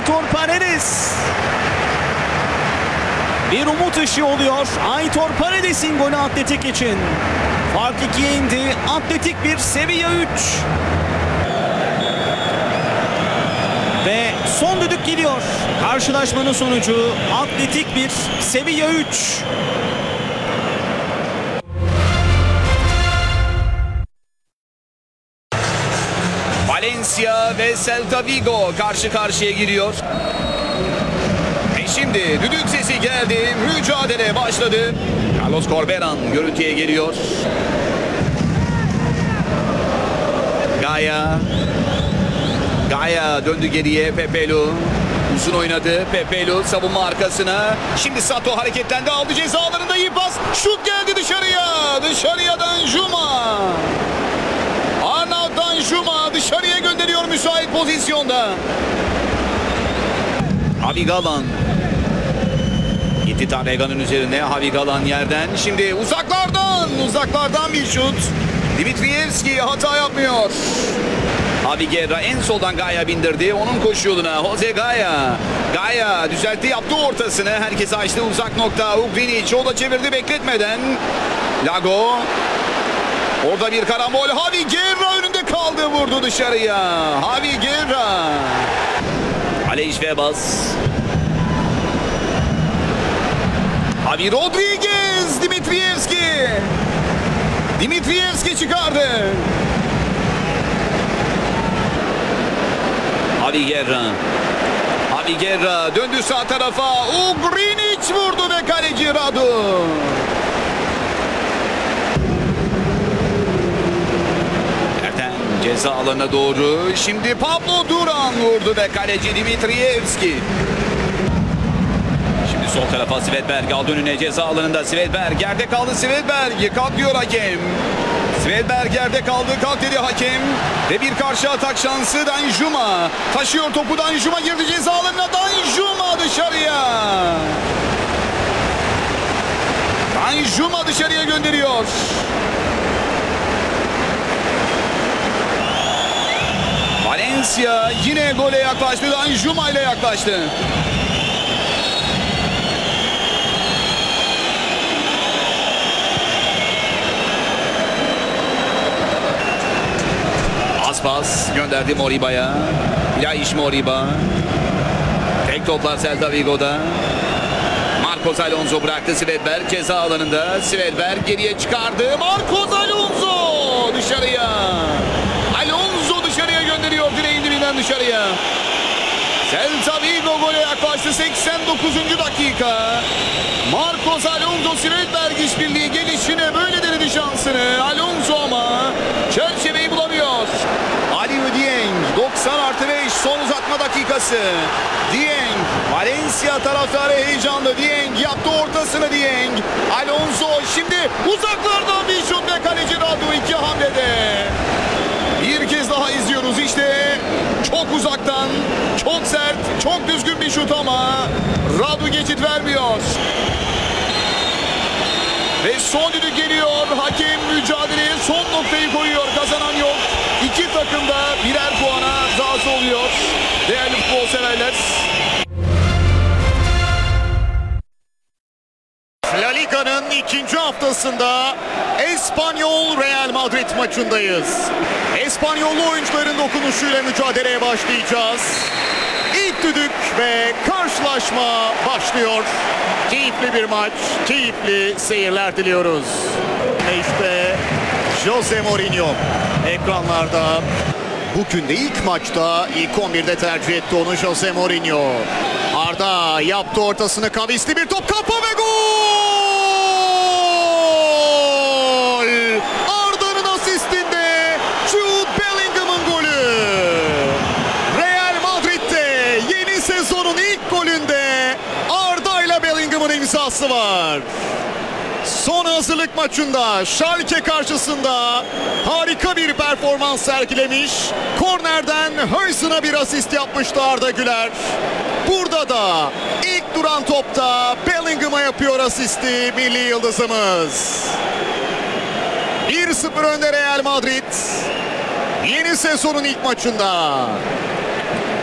Aitor Paredes. Bir umut ışığı oluyor Aitor Paredes'in golü Atletik için. Fark 2'ye indi. Atletik 1, Sevilla 3. Ve son düdük geliyor. Karşılaşmanın sonucu Atletik 1, Sevilla 3. Valencia ve Celta Vigo karşı karşıya giriyor. Ve şimdi düdük sesi geldi. Mücadele başladı. Carlos Corberan görüntüye geliyor. Gaia döndü geriye. Pepelu uzun oynadı. Pepelu savunma arkasına. Şimdi Sato hareketlendi. Aldı ceza alanında iyi pas. Şut geldi dışarıya. Dışarıya Danjuma. Arnaud Danjuma dışarıya gönderiyor müsait pozisyonda. Javi Galan. Gitti Tarregan'ın üzerine. Javi Galan yerden. Şimdi uzaklardan bir şut. Dimitrievski hata yapmıyor. Javi Guerra en soldan Gaia bindirdi. Onun koşu yoluna Jose Gaia düzeltti, yaptı ortasını. Herkes açtı uzak nokta. Ugrinic o da çevirdi bekletmeden. Lago. Orada bir karambol. Javi Guerra önünde kaldı, vurdu dışarıya. Javi Guerra. Aleix Webas. Javi Rodriguez. Dimitrievski çıkardı. Javi Guerra döndü sağ tarafa. Ugrinic vurdu ve kaleci Radu. Erten ceza alanına doğru. Şimdi Pablo Duran vurdu ve kaleci Dimitrievski. Şimdi sol tarafa Svedberg aldı önüne ceza alanında. Svedberg yerde kaldı. Kalk diyor hakem. Svedberg yerde kaldı. Kalk dedi hakem. Ve bir karşı atak şansı Danjuma. Taşıyor topu, Danjuma girdi ceza alanına. Danjuma dışarıya gönderiyor. Valencia yine gole yaklaştı. Danjuma ile yaklaştı. Pas gönderdi Moriba'ya. Ilaish Moriba. Tek toplar Celta Vigo'da. Marcos Alonso bıraktı. Svedberg ceza alanında. Svedberg geriye çıkardı. Marcos Alonso dışarıya. Alonso dışarıya gönderiyor. Direğin dibinden dışarıya. Celta Vigo gole yaklaştı. 89. dakika. Marcos Alonso Svedberg işbirliği gelişine böyle denedi şansını. Alonso ama çerçeveyi bulamıyor. Aliou Dieng 90+5 son uzatma dakikası. Dieng, Valencia taraftarı heyecanlı. Dieng yaptı ortasını. Alonso şimdi uzaklardan bir şut ve kaleci Radu iki hamlede. Bir kez daha izliyoruz işte. Çok uzaktan, çok sert, çok düzgün bir şut ama Radu geçit vermiyor. Ve son düdük geliyor. Hakem mücadeleye son noktayı koyuyor. Kazanan yok. İki takım da birer puana razı oluyor. Değerli futbol severler. La Liga'nın ikinci haftasında Espanyol Real Madrid maçındayız. Espanyollu oyuncuların dokunuşuyla mücadeleye başlayacağız. İlk düdük ve karşılaşma başlıyor. Keyifli bir maç, keyifli seyirler diliyoruz. Ve işte Jose Mourinho ekranlarda. Bugün de ilk maçta ilk 11'de tercih etti onu Jose Mourinho. Arda yaptı ortasını, kavisli bir top, kafa ve gol! Arda'nın asistinde Jude Bellingham'ın golü. Real Madrid'de yeni sezonun ilk golünde Arda ile Bellingham'ın imzası var. Son hazırlık maçında Schalke karşısında harika bir performans sergilemiş. Kornerden Huijsen'a bir asist yapmıştı Arda Güler. Burada da ilk duran topta Bellingham'a yapıyor asisti milli yıldızımız. 1-0 önde Real Madrid. Yeni sezonun ilk maçında.